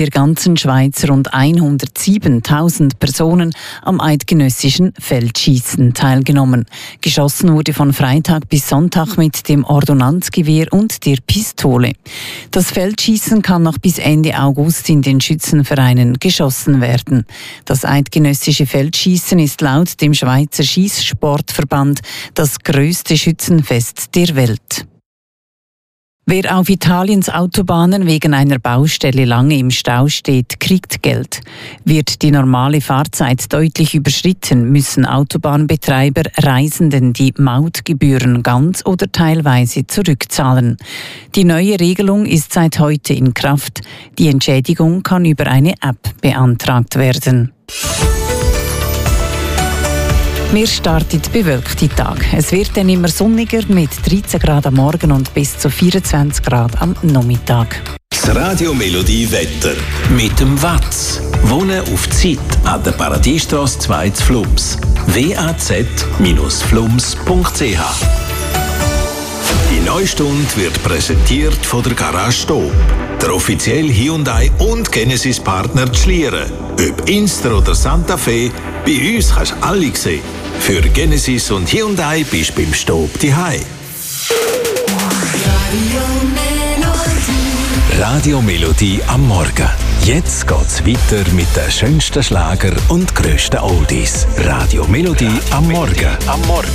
der ganzen Schweiz rund 107.000 Personen am eidgenössischen Feldschießen teilgenommen. Geschossen wurde von Freitag bis Sonntag mit dem Ordonnanzgewehr und der Pistole. Das Feldschießen kann noch bis Ende August in den Schützenvereinen geschossen werden. Das eidgenössische Feldschießen ist laut dem Schweizer Schießsportverband das grösste Schützenfest der Welt. Wer auf Italiens Autobahnen wegen einer Baustelle lange im Stau steht, kriegt Geld. Wird die normale Fahrzeit deutlich überschritten, müssen Autobahnbetreiber Reisenden die Mautgebühren ganz oder teilweise zurückzahlen. Die neue Regelung ist seit heute in Kraft. Die Entschädigung kann über eine App beantragt werden. Wir starten bewölkte Tag. Es wird dann immer sonniger mit 13 Grad am Morgen und bis zu 24 Grad am Nachmittag. Das Radio Melodie Wetter mit dem Watz. Wohnen auf Zeit an der Paradiestrasse 2 zu Flums. waz-flums.ch. Die neue Stunde wird präsentiert von der Garage Stob, der offizielle Hyundai und Genesis Partner Schlieren. Ob Inster oder Santa Fe, bei uns kannst du alle sehen. Für Genesis und Hyundai bist du beim Stob daheim. Radio Melodie am Morgen. Jetzt geht's weiter mit den schönsten Schlager und grössten Oldies. Radio Melodie am Morgen.